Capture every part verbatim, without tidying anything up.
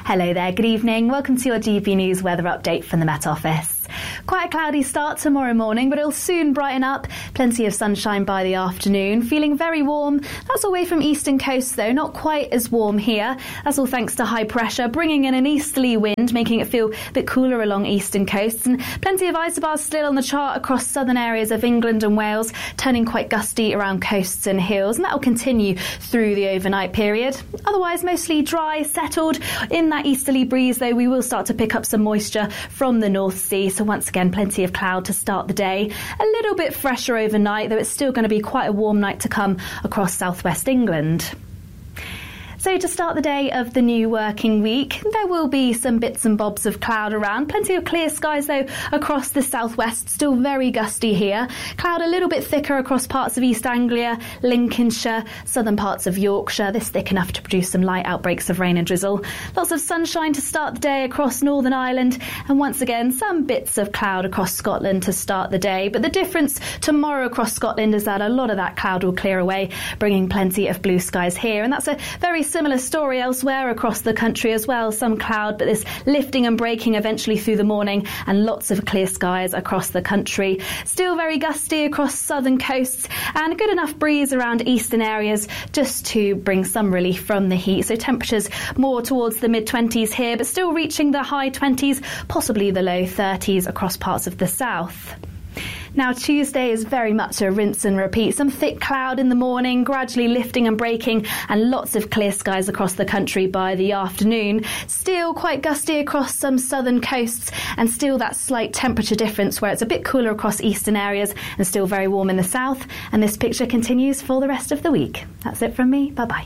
Hello there, good evening. Welcome to your G B News weather update from the Met Office. Quite a cloudy start tomorrow morning, but it'll soon brighten up. Plenty of sunshine by the afternoon. Feeling very warm. That's away from eastern coasts, though. Not quite as warm here. That's all thanks to high pressure, bringing in an easterly wind, making it feel a bit cooler along eastern coasts. And plenty of isobars still on the chart across southern areas of England and Wales, turning quite gusty around coasts and hills. And that will continue through the overnight period. Otherwise, mostly dry, settled. In that easterly breeze, though, we will start to pick up some moisture from the North Sea. So once again, plenty of cloud to start the day. A little bit fresher overnight, though it's still going to be quite a warm night to come across southwest England. So to start the day of the new working week, there will be some bits and bobs of cloud around. Plenty of clear skies, though, across the southwest. Still very gusty here. Cloud a little bit thicker across parts of East Anglia, Lincolnshire, southern parts of Yorkshire. This thick enough to produce some light outbreaks of rain and drizzle. Lots of sunshine to start the day across Northern Ireland. And once again, some bits of cloud across Scotland to start the day. But the difference tomorrow across Scotland is that a lot of that cloud will clear away, bringing plenty of blue skies here. And that's a very similar story elsewhere across the country as well. Some cloud, but this lifting and breaking eventually through the morning, and lots of clear skies across the country. Still very gusty across southern coasts, and a good enough breeze around eastern areas just to bring some relief from the heat. So temperatures more towards the mid twenties here, but still reaching the high twenties, possibly the low thirties across parts of the south. Now, Tuesday is very much a rinse and repeat. Some thick cloud in the morning, gradually lifting and breaking, and lots of clear skies across the country by the afternoon. Still quite gusty across some southern coasts, and still that slight temperature difference where it's a bit cooler across eastern areas and still very warm in the south. And this picture continues for the rest of the week. That's it from me. Bye-bye.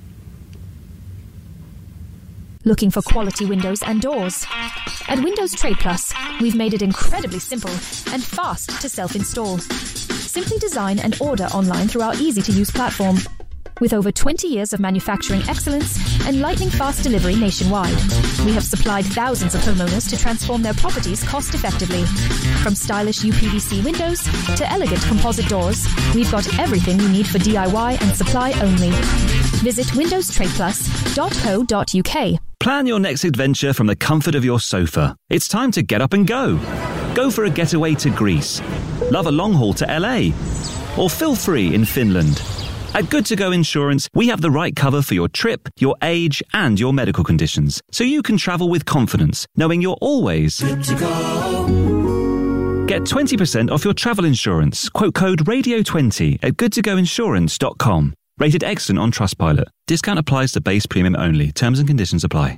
Looking for quality windows and doors? At Windows Trade Plus, we've made it incredibly simple and fast to self-install. Simply design and order online through our easy-to-use platform. With over twenty years of manufacturing excellence and lightning-fast delivery nationwide, we have supplied thousands of homeowners to transform their properties cost-effectively. From stylish U P V C windows to elegant composite doors, we've got everything you need for D I Y and supply only. Visit windows trade plus dot co dot U K. Plan your next adventure from the comfort of your sofa. It's time to get up and go. Go for a getaway to Greece. Love a long haul to L A. Or feel free in Finland. At Good To Go Insurance, we have the right cover for your trip, your age, and your medical conditions, so you can travel with confidence, knowing you're always good to go. Get twenty percent off your travel insurance. Quote code radio twenty at good to go insurance dot com. Rated excellent on Trustpilot. Discount applies to base premium only. Terms and conditions apply.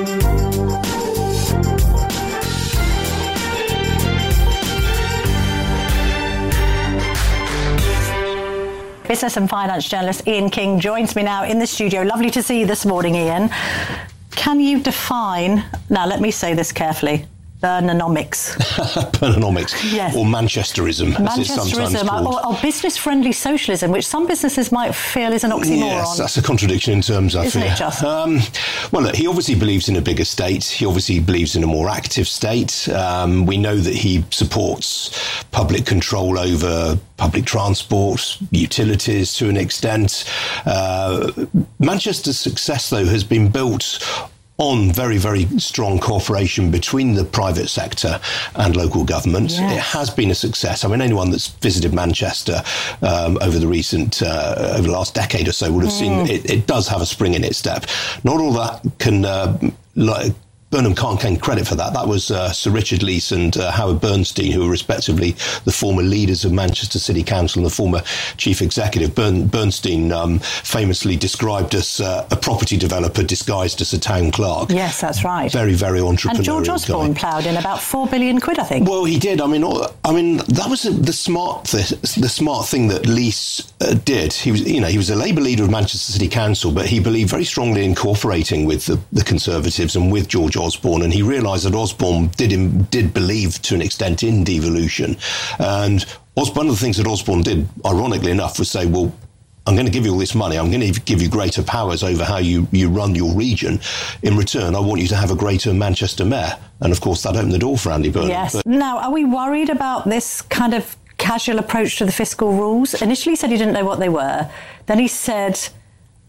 Business and finance journalist Ian King joins me now in the studio. Lovely to see you this morning, Ian. Can you define, now let me say this carefully, Burnonomics. Burnonomics. Yes. Or Manchesterism, as it's sometimes called. Or, or business-friendly socialism, which some businesses might feel is an oxymoron. Yes, that's a contradiction in terms, I Isn't fear. it just? Um, well, look, he obviously believes in a bigger state. He obviously believes in a more active state. Um, we know that he supports public control over public transport, utilities to an extent. Uh, Manchester's success, though, has been built on very, very strong cooperation between the private sector and local government. Yes. It has been a success. I mean, anyone that's visited Manchester um, over the recent, uh, over the last decade or so would have mm. seen it, it does have a spring in its step. Not all that can, uh, like, Burnham can't claim credit for that. That was uh, Sir Richard Leese and uh, Howard Bernstein, who were respectively the former leaders of Manchester City Council and the former chief executive. Bern- Bernstein um, famously described us uh, a property developer disguised as a town clerk. Yes, that's right. Very, very entrepreneurial. And George Osborne guy. ploughed in about four billion quid, I think. Well, he did. I mean, I mean that was the smart, th- the smart thing that Leese uh, did. He was, you know, he was a Labour leader of Manchester City Council, but he believed very strongly in cooperating with the, the Conservatives and with George Osborne, and he realised that Osborne did did believe to an extent in devolution. And Os- one of the things that Osborne did, ironically enough, was say, well, I'm going to give you all this money. I'm going to give you greater powers over how you, you run your region. In return, I want you to have a greater Manchester mayor. And of course, that opened the door for Andy Burnham. Yes. But now, are we worried about this kind of casual approach to the fiscal rules? Initially, he said he didn't know what they were. Then he said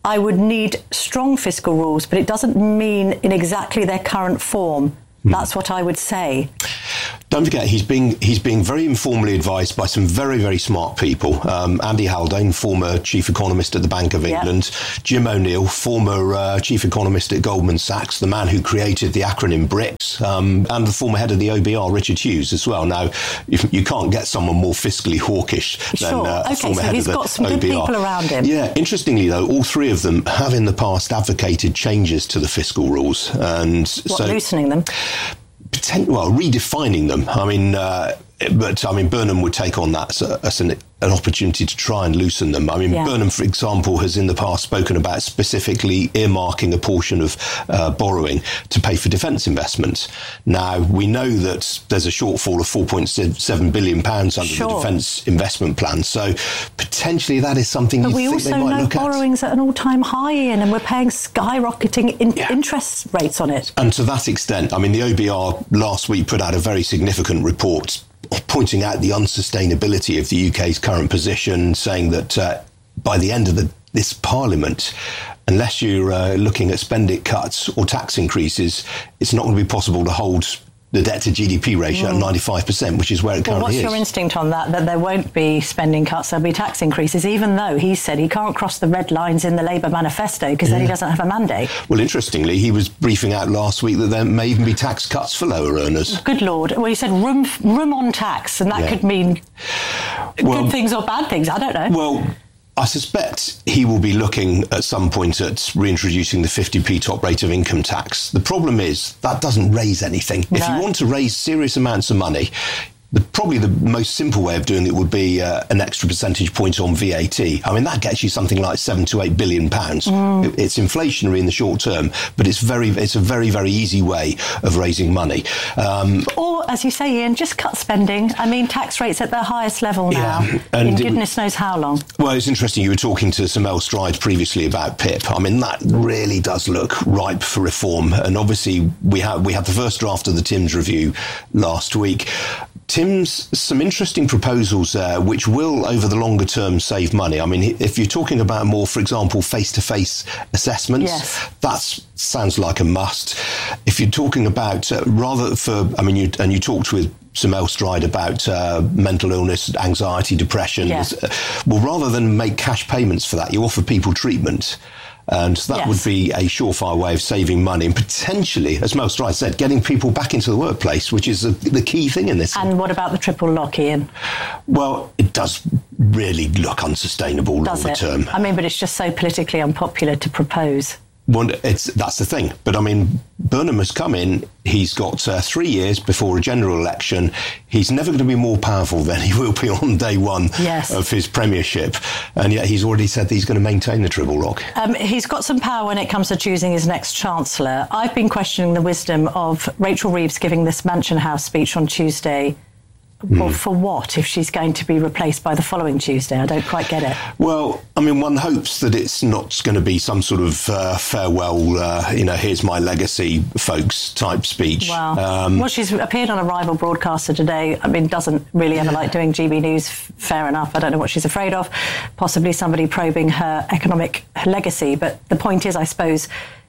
I would need strong fiscal rules, but it doesn't mean in exactly their current form. That's what I would say. Don't forget, he's being he's being very informally advised by some very, very smart people. Um, Andy Haldane, former chief economist at the Bank of England. Yep. Jim O'Neill, former uh, chief economist at Goldman Sachs, the man who created the acronym BRICS, um, and the former head of the O B R, Richard Hughes, as well. Now, you, you can't get someone more fiscally hawkish than sure. uh, a okay, former so head he's of the got some O B R. good people around him. Yeah, interestingly, though, all three of them have in the past advocated changes to the fiscal rules. And what, so, loosening them? Potent, well, redefining them. I mean, uh, but I mean, Burnham would take on that as an, an opportunity to try and loosen them. I mean, yeah. Burnham, for example, has in the past spoken about specifically earmarking a portion of uh, borrowing to pay for defence investments. Now, we know that there's a shortfall of four point seven billion pounds under sure. the defence investment plan. So potentially that is something but you think they might look at. But we also know borrowing's at an all-time high, Ian, and we're paying skyrocketing in yeah. interest rates on it. And to that extent, I mean, the O B R last week put out a very significant report pointing out the unsustainability of the U K's current position, saying that uh, by the end of the, this Parliament, unless you're uh, looking at spending cuts or tax increases, it's not going to be possible to hold the debt to G D P ratio mm. at ninety-five percent, which is where it well, currently what's is. What's your instinct on that, that there won't be spending cuts, there'll be tax increases, even though he said he can't cross the red lines in the Labour manifesto because yeah. then he doesn't have a mandate? Well, interestingly, he was briefing out last week that there may even be tax cuts for lower earners. Good Lord. Well, he said room room on tax, and that yeah. could mean well, good things or bad things. I don't know. Well, I suspect he will be looking at some point at reintroducing the fifty p top rate of income tax. The problem is that doesn't raise anything. No. If you want to raise serious amounts of money, the, probably the most simple way of doing it would be uh, an extra percentage point on V A T. I mean, that gets you something like seven to eight billion pounds. Mm. It, it's inflationary in the short term, but it's very, it's a very, very easy way of raising money. Um, or, as you say, Ian, just cut spending. I mean, tax rates at their highest level now. Yeah, and in goodness it, knows how long. Well, it's interesting. You were talking to Sir Mel Stride previously about P I P. I mean, that really does look ripe for reform. And obviously, we had we had the first draft of the Timms review last week. Tim's some interesting proposals there, which will, over the longer term, save money. I mean, if you're talking about more, for example, face-to-face assessments, yes. that sounds like a must. If you're talking about uh, rather for, I mean, you, and you talked with Sir Mel Stride about uh, mental illness, anxiety, depression. Yes. Uh, well, rather than make cash payments for that, you offer people treatment. And that yes. would be a surefire way of saving money and potentially, as Mel Stride said, getting people back into the workplace, which is a, the key thing in this. And what about the triple lock, Ian? Well, it does really look unsustainable does longer it? term. I mean, but it's just so politically unpopular to propose. Well, it's, that's the thing. But I mean, Burnham has come in. He's got uh, three years before a general election. He's never going to be more powerful than he will be on day one yes. of his premiership. And yet he's already said that he's going to maintain the triple lock. Um, he's got some power when it comes to choosing his next chancellor. I've been questioning the wisdom of Rachel Reeves giving this Mansion House speech on Tuesday. Well, mm. for what, if she's going to be replaced by the following Tuesday? I don't quite get it. Well, I mean, one hopes that it's not going to be some sort of uh, farewell, uh, you know, here's my legacy, folks, type speech. Wow. Um, well, she's appeared on a rival broadcaster today. I mean, doesn't really ever like doing G B News. Fair enough. I don't know what she's afraid of. Possibly somebody probing her economic legacy. But the point is, I suppose,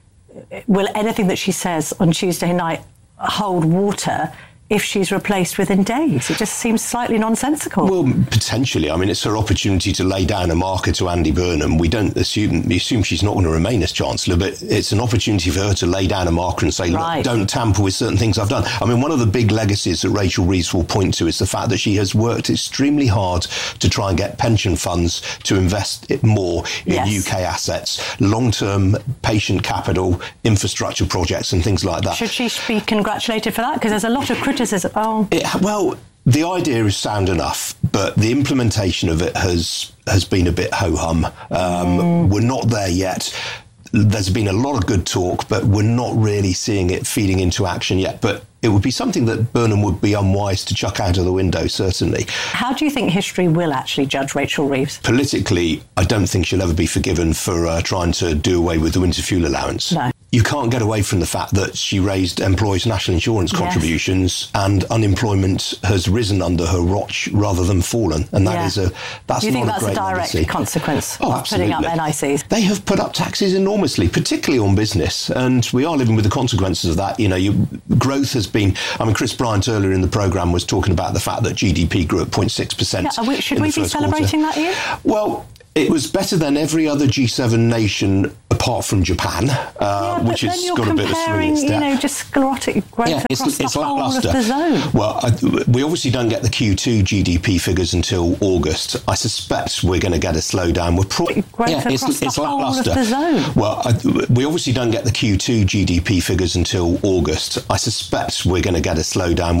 will anything that she says on Tuesday night hold water if she's replaced within days? It just seems slightly nonsensical. Well, potentially. I mean, it's her opportunity to lay down a marker to Andy Burnham. We don't assume, we assume she's not going to remain as Chancellor, but it's an opportunity for her to lay down a marker and say, right. look, don't tamper with certain things I've done. I mean, one of the big legacies that Rachel Reeves will point to is the fact that she has worked extremely hard to try and get pension funds to invest it more in yes. U K assets, long-term patient capital, infrastructure projects and things like that. Should she be congratulated for that? Because there's a lot of criticism. Oh. It, well, the idea is sound enough, but the implementation of it has has been a bit ho-hum. Um, mm. We're not there yet. There's been a lot of good talk, but we're not really seeing it feeding into action yet. But it would be something that Burnham would be unwise to chuck out of the window, certainly. How do you think history will actually judge Rachel Reeves? Politically, I don't think she'll ever be forgiven for uh, trying to do away with the winter fuel allowance. No. you can't get away from the fact that she raised employees' national insurance contributions, yes. and unemployment has risen under her watch rather than fallen, and that yeah. is a that's you not think that's a great a direct legacy. consequence oh, of absolutely. putting up N I Cs? They have put up taxes enormously, particularly on business, and we are living with the consequences of that. You know, you, growth has been. I mean, Chris Bryant earlier in the programme was talking about the fact that G D P grew at zero point six percent. Yeah, we, should we be celebrating quarter. that year? Well, it was better than every other G seven nation apart from Japan, uh, yeah, which has got a bit of swing in step. You know, just sclerotic growth yeah, across it's, it's the whole lackluster. of the zone. Well, I, we obviously don't get the Q two G D P figures until August. I suspect we're going to get a slowdown. We're probably yeah, it's, it's lackluster. Of the zone. Well, I, we obviously don't get the Q two G D P figures until August. I suspect we're going to get a slowdown.